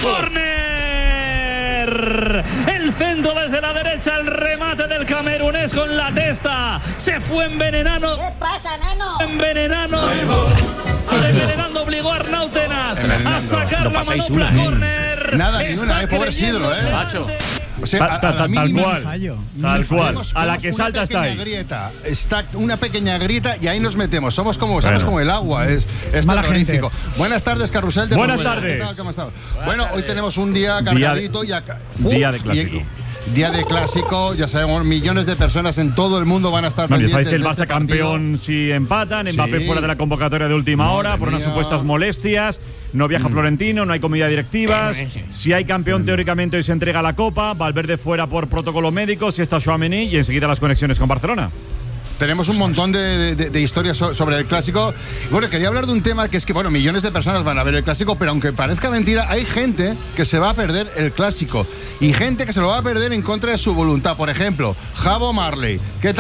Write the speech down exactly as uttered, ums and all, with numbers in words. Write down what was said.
¡Córner! El centro desde la derecha, el remate del camerunés con la testa. Se fue envenenando. ¿Qué pasa, neno? Envenenando. Envenenando obligó a Arnautenas a sacar no la manopla. una, ¿eh? Córner. Nada, ni una, eh, pobre Sidro, eh. Macho. O sea, a- a la Tal mínima- cual. Tal cual. Vemos- A la vemos que una salta está pequeña ahí. Grieta, está una pequeña grieta y ahí nos metemos. Somos como, somos Bueno. como el agua, es, es Mala terrorífico. gente. Buenas tardes, Carrusel de Buenas Monumentos. tardes. ¿Qué tal? ¿Cómo estamos? Bueno, hoy tenemos un día Día de- cargadito. y acá- día de Uf, clásico. y- y- Día de clásico, ya sabemos, millones de personas en todo el mundo van a estar Bueno, ya sabéis pendientes que el de Barça este partido. campeón si empatan, Mbappé Sí. fuera de la convocatoria de última Madre hora por unas mía. supuestas molestias, no viaja Florentino, no hay comida directivas, si hay campeón teóricamente hoy se entrega la Copa, Valverde fuera por protocolo médico, si está Tchouaméni y enseguida las conexiones con Barcelona. Tenemos un montón de, de- de historias so- sobre el clásico. Bueno, quería hablar de un tema que es que, bueno, millones de personas van a ver el clásico, pero aunque parezca mentira, hay gente que se va a perder el clásico y gente que se lo va a perder en contra de su voluntad. Por ejemplo, Javo Marley. ¿Qué tal?